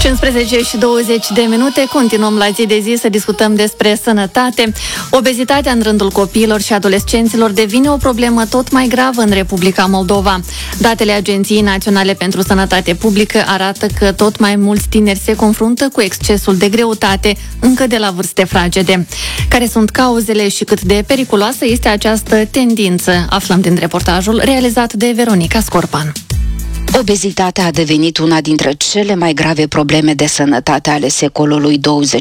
15 și 20 de minute, continuăm la zi de zi să discutăm despre sănătate. Obezitatea în rândul copiilor și adolescenților devine o problemă tot mai gravă în Republica Moldova. Datele Agenției Naționale pentru Sănătate Publică arată că tot mai mulți tineri se confruntă cu excesul de greutate încă de la vârste fragede. Care sunt cauzele și cât de periculoasă este această tendință? Aflăm din reportajul realizat de Veronica Scorpan. Obezitatea a devenit una dintre cele mai grave probleme de sănătate ale secolului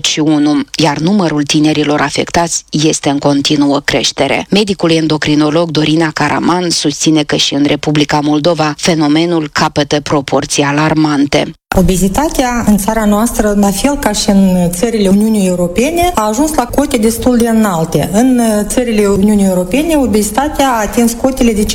21, iar numărul tinerilor afectați este în continuă creștere. Medicul endocrinolog Dorina Caraman susține că și în Republica Moldova fenomenul capătă proporții alarmante. Obezitatea în țara noastră, la fel ca și în țările Uniunii Europene, a ajuns la cote destul de înalte. În țările Uniunii Europene, obezitatea a atins cotele de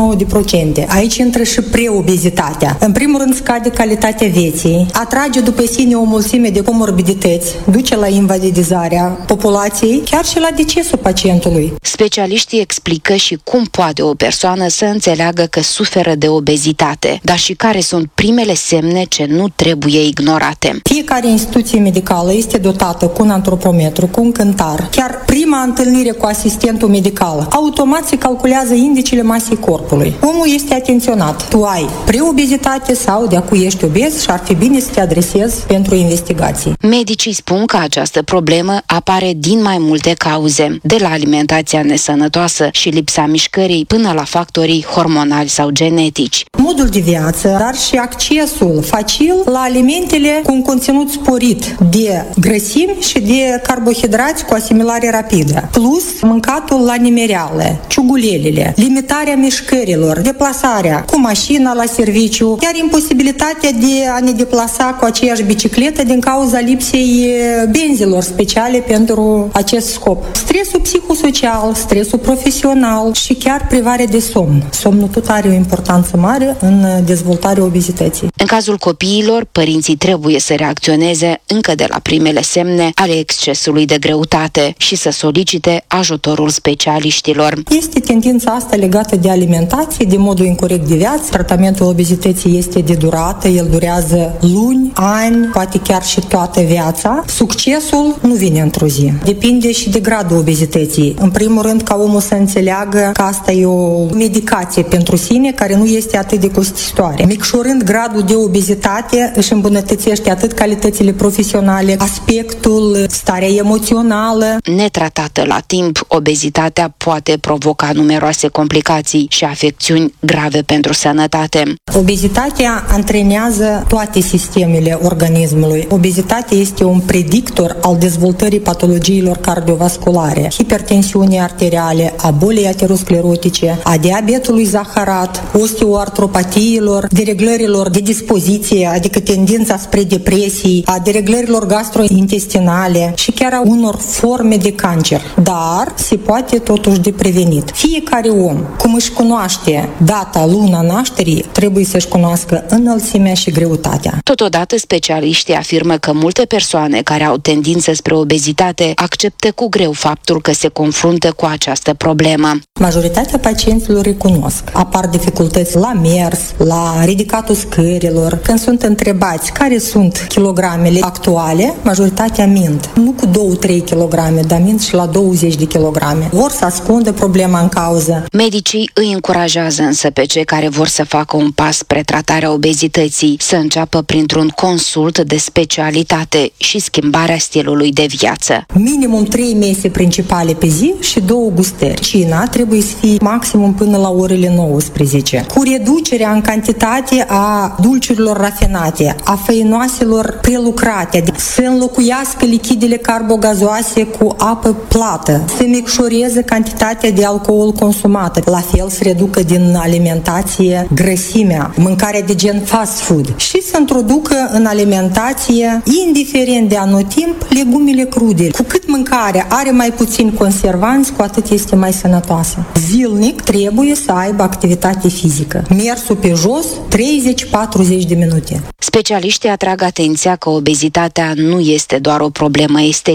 59%. Aici intră și preobezitatea. În primul rând, scade calitatea vieții, atrage după sine o mulțime de comorbidități, duce la invalidizarea populației, chiar și la decesul pacientului. Specialiștii explică și cum poate o persoană să înțeleagă că suferă de obezitate, dar și care sunt primele semne ce nu trebuie ignorate. Fiecare instituție medicală este dotată cu un antropometru, cu un cântar. Chiar prima întâlnire cu asistentul medical, automat se calculează indicele masei corpului. Omul este atenționat. Tu ai preobezitate sau de acu ești obez și ar fi bine să te adresezi pentru investigații. Medicii spun că această problemă apare din mai multe cauze, de la alimentația nesănătoasă și lipsa mișcării până la factorii hormonali sau genetici. Modul de viață, dar și accesul facil la alimentele cu un conținut sporit de grăsimi și de carbohidrați cu asimilare rapidă, plus mâncatul la nimereală, ciugulelele, limitarea mișcărilor, deplasarea cu mașina la serviciu, chiar imposibilitatea de a ne deplasa cu aceeași bicicletă din cauza lipsei benzilor speciale pentru acest scop. Stresul psihosocial, stresul profesional și chiar privarea de somn. Somnul tot are o importanță mare în dezvoltarea obezității. În cazul copiilor, părinții trebuie să reacționeze încă de la primele semne ale excesului de greutate și să solicite ajutorul specialiștilor. Este tendința asta legată de alimentație, de modul incorect de viață. Tratamentul obezității este de durată, el durează luni, ani, poate chiar și toată viața. Succesul nu vine într-o zi. Depinde și de gradul obezității. În primul rând, ca omul să înțeleagă că asta e o medicație pentru sine care nu este atât de costisitoare. Micșorând gradul de obezitate, își îmbunătățește atât calitățile profesionale, aspectul, starea emoțională. Netratată la timp, obezitatea poate provoca numeroase complicații și afecțiuni grave pentru sănătate. Obezitatea antrenează toate sistemele organismului. Obezitatea este un predictor al dezvoltării patologiilor cardiovasculare, hipertensiunii arteriale, a bolii aterosclerotice, a diabetului zaharat, osteoartropatiilor, dereglărilor de dispoziție, adică tendința spre depresii, a dereglărilor gastrointestinale și chiar a unor forme de cancer. Dar se poate totuși de prevenit. Fiecare om, cum își cunoaște data, luna nașterii, trebuie să-și cunoască înălțimea și greutatea. Totodată, specialiștii afirmă că multe persoane care au tendință spre obezitate acceptă cu greu faptul că se confruntă cu această problemă. Majoritatea pacienților recunosc. Apar dificultăți la mers, la ridicatul scărilor. Când sunt întrebați care sunt kilogramele actuale, majoritatea mint. Nu cu 2-3 kg, dar mint și la 20 de kilograme. Vor să ascundă problema în cauză. Medicii îi încurajează însă pe cei care vor să facă un pas spre tratarea obezității să înceapă printr-un consult de specialitate și schimbarea stilului de viață. Minimum 3 mese principale pe zi și 2 gustări. Cina trebuie să fie maximum până la orele 19. Cu reducerea în cantitate a dulciurilor rafinate, a făinoaselor prelucrate, să înlocuiască lichidele carbogazoase cu apă plată, să micșoreze cantitatea de alcool consumată, la fel să reducă din alimentație grăsimea, mâncarea de gen fast food și să introducă în alimentație, indiferent de anotimp, legumele crude. Cu cât mâncarea are mai puțin conservanți, cu atât este mai sănătoasă. Zilnic trebuie să aibă activitate fizică. Mersul pe jos, 30-40 de minute. Specialiștii atrag atenția că obezitatea nu este doar o problemă estetică,